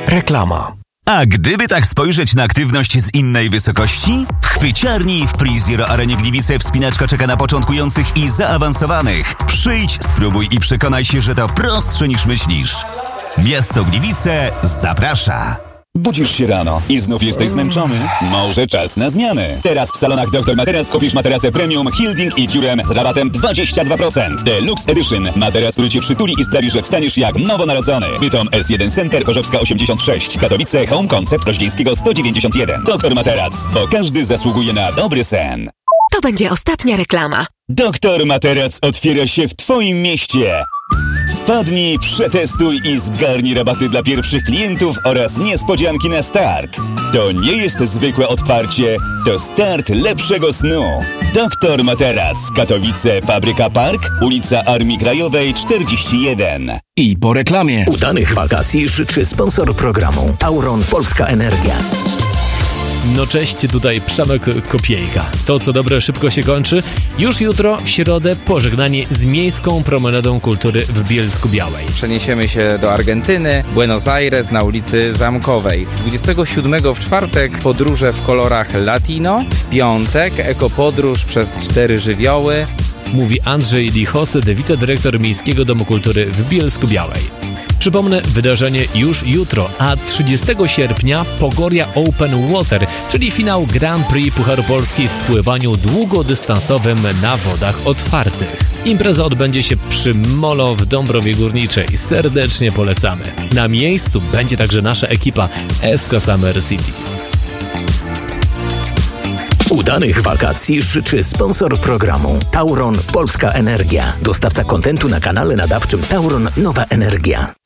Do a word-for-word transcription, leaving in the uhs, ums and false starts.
Reklama. A gdyby tak spojrzeć na aktywność z innej wysokości? W chwyciarni w PreZero Arenie Gliwice wspinaczka czeka na początkujących i zaawansowanych. Przyjdź, spróbuj i przekonaj się, że to prostsze niż myślisz. Miasto Gliwice zaprasza. Budzisz się rano i znów jesteś zmęczony? Może czas na zmianę. Teraz w salonach doktor Materac kupisz materace premium Hilding i Curem z rabatem dwadzieścia dwa procent. Deluxe Edition. Materac, który cię przytuli i sprawi, że wstaniesz jak nowonarodzony. Bytom S jeden Center, Chorzowska osiemdziesiąt sześć. Katowice, Home Concept, Roździńskiego sto dziewięćdziesiąt jeden. Doktor Materac, bo każdy zasługuje na dobry sen. To będzie ostatnia reklama. Doktor Materac otwiera się w twoim mieście. Wpadnij, przetestuj i zgarnij rabaty dla pierwszych klientów oraz niespodzianki na start. To nie jest zwykłe otwarcie, to start lepszego snu. Doktor Materac, Katowice, Fabryka Park, ulica Armii Krajowej czterdzieści jeden. I po reklamie. Udanych wakacji życzy sponsor programu Tauron Polska Energia. No cześć, tutaj Przemek Kopiejka. To co dobre szybko się kończy. Już jutro, w środę, pożegnanie z Miejską Promenadą Kultury w Bielsku-Białej. Przeniesiemy się do Argentyny, Buenos Aires na ulicy Zamkowej. dwudziestego siódmego w czwartek podróże w kolorach latino. W piątek ekopodróż przez cztery żywioły. Mówi Andrzej Lichosy, wicedyrektor Miejskiego Domu Kultury w Bielsku-Białej. Przypomnę, wydarzenie już jutro, a trzydziestego sierpnia Pogoria Open Water, czyli finał Grand Prix Pucharu Polski w pływaniu długodystansowym na wodach otwartych. Impreza odbędzie się przy Molo w Dąbrowie Górniczej. Serdecznie polecamy. Na miejscu będzie także nasza ekipa S K Summer City. Udanych wakacji życzy sponsor programu Tauron Polska Energia. Dostawca kontentu na kanale nadawczym Tauron Nowa Energia.